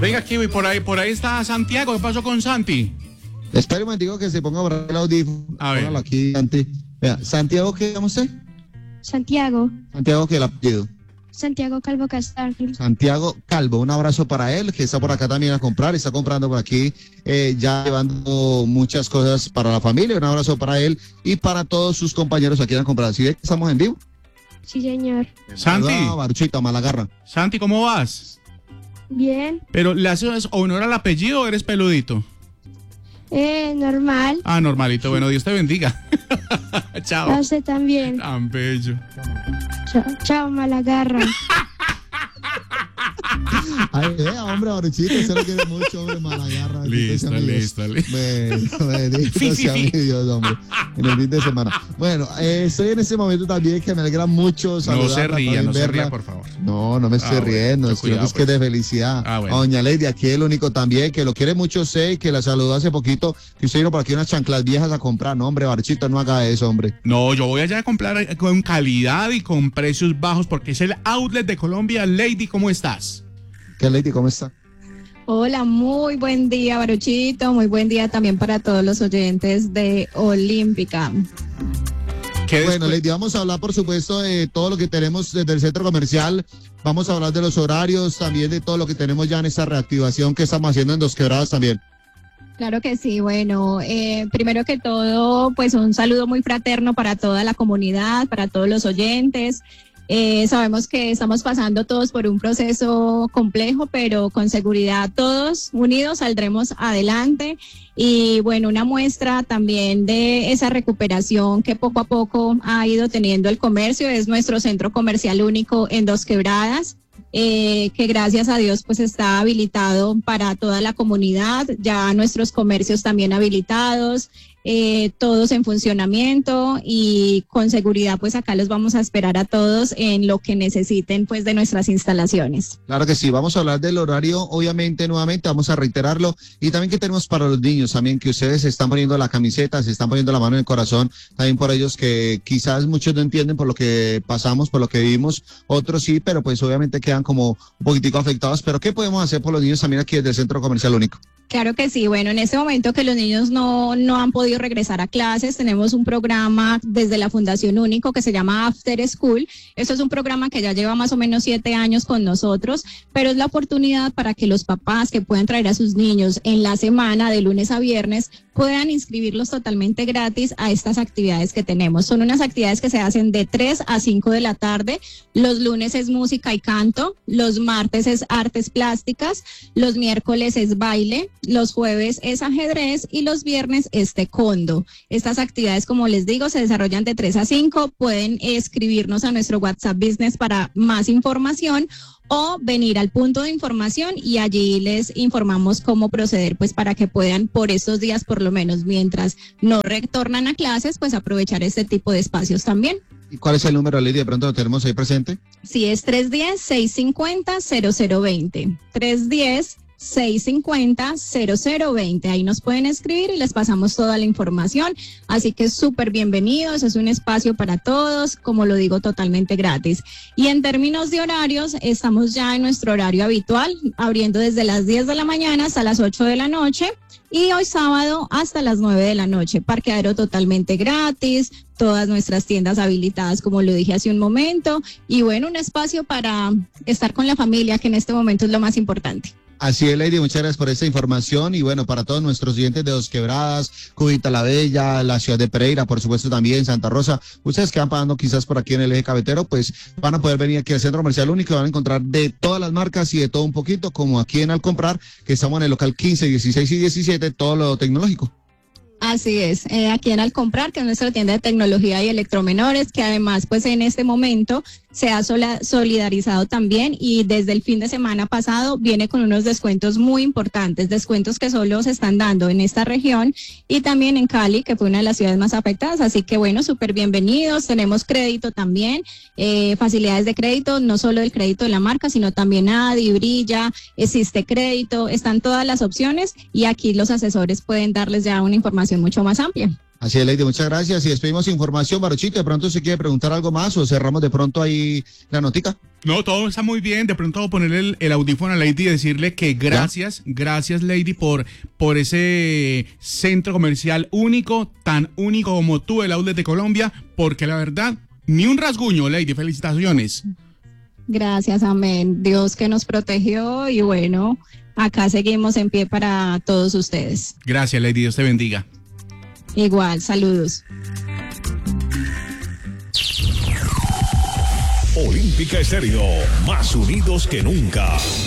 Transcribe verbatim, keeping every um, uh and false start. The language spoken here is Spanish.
Venga, Kiwi, por ahí, por ahí está Santiago. ¿Qué pasó con Santi? Espera un momentico que se ponga por el audífono. A ver. Póngalo aquí, Santi. Vea, ¿Santiago qué llama usted? Santiago. Santiago, ¿qué el apellido? Santiago Calvo Castardo. Santiago Calvo, un abrazo para él, que está por acá también a comprar, está comprando por aquí, eh, ya llevando muchas cosas para la familia. Un abrazo para él y para todos sus compañeros aquí a comprar. ¿Sí ve que estamos en vivo? Sí, señor. Santi. Baruchita, Malagarra. Santi, ¿cómo vas? Bien. ¿Pero le haces honor al apellido o eres peludito? Eh, normal. Ah, normalito. Bueno, Dios te bendiga. Chao. A usted también. Tan bello. Chao, chao, Malagarra. Ay, vea, hombre, Baruchita, usted lo quiere mucho, hombre, Malagarra. Listo, listo, listo. Bueno, bendito sea mi Dios, hombre, en el fin de semana. Bueno, eh, estoy en este momento también que me alegra mucho saludarla. No se ría, no se verla. ría, por favor. No, no me estoy Ah, bueno, riendo, es cuidado, que es que pues. de felicidad. Ah, bueno. A doña Lady, aquí el único también que lo quiere mucho usted y que la saludó hace poquito, que usted vino por aquí unas chanclas viejas a comprar. No, hombre, Baruchita, no haga eso, hombre. No, yo voy allá a comprar con calidad y con precios bajos porque es el outlet de Colombia. Lady, ¿cómo estás? ¿Qué, Lady, cómo está? Hola, muy buen día, Baruchito. Muy buen día también para todos los oyentes de Olímpica. ¿Qué Bueno, después- Lady, vamos a hablar, por supuesto, de todo lo que tenemos desde el centro comercial. Vamos a hablar de los horarios, también de todo lo que tenemos ya en esta reactivación que estamos haciendo en Dos Quebradas también. Claro que sí, bueno, eh, primero que todo, pues un saludo muy fraterno para toda la comunidad, para todos los oyentes. Eh, sabemos que estamos pasando todos por un proceso complejo, pero con seguridad todos unidos saldremos adelante. Y bueno, una muestra también de esa recuperación que poco a poco ha ido teniendo el comercio es nuestro centro comercial único en Dos Quebradas. Eh, que gracias a Dios pues está habilitado para toda la comunidad, ya nuestros comercios también habilitados, eh, todos en funcionamiento y con seguridad pues acá los vamos a esperar a todos en lo que necesiten pues de nuestras instalaciones. Claro que sí, vamos a hablar del horario, obviamente, nuevamente, vamos a reiterarlo, y también que tenemos para los niños, también que ustedes se están poniendo la camiseta, se están poniendo la mano en el corazón, también por ellos que quizás muchos no entienden por lo que pasamos, por lo que vivimos, otros sí, pero pues obviamente quedan como un poquitico afectados. Pero ¿qué podemos hacer por los niños también aquí desde el Centro Comercial Único? Claro que sí, bueno, en este momento que los niños no, no han podido regresar a clases, tenemos un programa desde la Fundación Único que se llama After School. Esto es un programa que ya lleva más o menos siete años con nosotros, pero es la oportunidad para que los papás que puedan traer a sus niños en la semana, de lunes a viernes, puedan inscribirlos totalmente gratis a estas actividades que tenemos. Son unas actividades que se hacen de tres a cinco de la tarde. Los lunes es música y canto, los martes es artes plásticas, los miércoles es baile, los jueves es ajedrez y los viernes es taekwondo. Estas actividades, como les digo, se desarrollan de tres a cinco. Pueden escribirnos a nuestro WhatsApp Business para más información o venir al punto de información y allí les informamos cómo proceder, pues para que puedan por estos días, por lo menos mientras no retornan a clases, pues aprovechar este tipo de espacios también. ¿Y cuál es el número, Lady? De pronto lo tenemos ahí presente. Sí, es tres uno cero, seis cinco cero, cero cero dos cero. tres uno cero, seis cinco cero, cero cero dos cero. Ahí nos pueden escribir y les pasamos toda la información. Así que súper bienvenidos. Es un espacio para todos, como lo digo, totalmente gratis. Y en términos de horarios, estamos ya en nuestro horario habitual, abriendo desde las diez de la mañana hasta las ocho de la noche. Y hoy sábado hasta las nueve de la noche. Parqueadero totalmente gratis, todas nuestras tiendas habilitadas, como lo dije hace un momento. Y bueno, un espacio para estar con la familia, que en este momento es lo más importante. Así es, Lady, muchas gracias por esta información. Y bueno, para todos nuestros oyentes de Dos Quebradas, Cubita la Bella, la ciudad de Pereira, por supuesto también Santa Rosa, ustedes que van pagando quizás por aquí en el eje cafetero, pues van a poder venir aquí al Centro Comercial Único y van a encontrar de todas las marcas y de todo un poquito, como aquí en Al Comprar, que estamos en el local quince, dieciséis y diecisiete, todo lo tecnológico. Así es, eh, aquí en Al Comprar, que es nuestra tienda de tecnología y electromenores, que además pues en este momento se ha sola, solidarizado también y desde el fin de semana pasado viene con unos descuentos muy importantes, descuentos que solo se están dando en esta región y también en Cali, que fue una de las ciudades más afectadas. Así que bueno, súper bienvenidos. Tenemos crédito también, eh, facilidades de crédito, no solo el crédito de la marca, sino también Adi, Brilla, existe crédito, están todas las opciones y aquí los asesores pueden darles ya una información mucho más amplia. Así es, Lady, muchas gracias. Y despedimos información, Baruchito. ¿De pronto se quiere preguntar algo más o cerramos de pronto ahí la notica? No, todo está muy bien. De pronto voy a ponerle el, el audífono a Lady y decirle que gracias, ¿Ya? gracias, Lady, por, por ese centro comercial único, tan único como tú, el Outlet de Colombia, porque la verdad, ni un rasguño, Lady. Felicitaciones. Gracias, amén. Dios que nos protegió y bueno, acá seguimos en pie para todos ustedes. Gracias, Lady. Dios te bendiga. Igual, saludos. Olímpica Estéreo, más unidos que nunca.